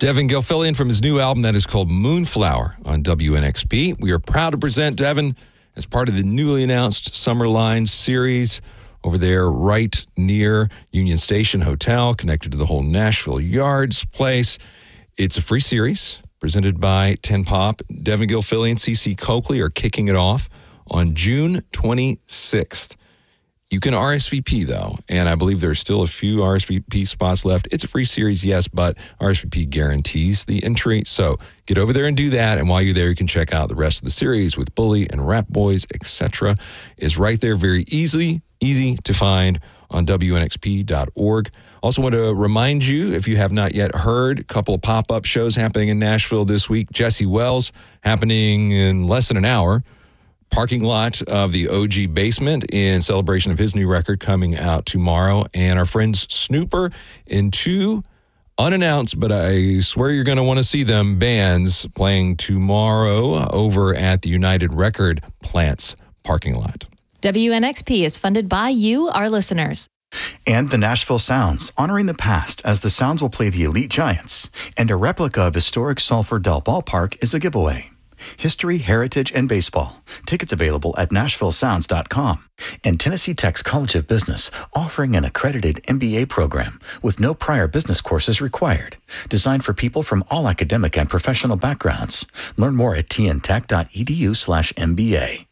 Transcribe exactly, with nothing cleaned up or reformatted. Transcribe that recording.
Devin Gilfillian from his new album that is called Moonflower on W N X P. We are proud to present Devin as part of the newly announced Summer Lines series over there right near Union Station Hotel, connected to the whole Nashville Yards place. It's a free series presented by Ten Pop. Devin Gilfillian, C C Coakley are kicking it off on June twenty-sixth. You can R S V P, though, and I believe there's still a few R S V P spots left. It's a free series, yes, but R S V P guarantees the entry. So get over there and do that, and while you're there, you can check out the rest of the series with Bully and Rap Boys, et cetera. It's right there, very easily, easy to find on W N X P dot org. Also want to remind you, if you have not yet heard, a couple of pop-up shows happening in Nashville this week. Jesse Wells happening in less than an hour. Parking lot of the O G Basement in celebration of his new record coming out tomorrow. And our friends Snooper in two unannounced, but I swear you're going to want to see them, bands playing tomorrow over at the United Record Plants parking lot. W N X P is funded by you, our listeners. And the Nashville Sounds, honoring the past as the Sounds will play the Elite Giants. And a replica of historic Sulphur Dell Ballpark is a giveaway. History, heritage, and baseball. Tickets available at Nashville Sounds dot com. And Tennessee Tech's College of Business, offering an accredited M B A program with no prior business courses required. Designed for people from all academic and professional backgrounds. Learn more at T N tech dot E D U slash M B A.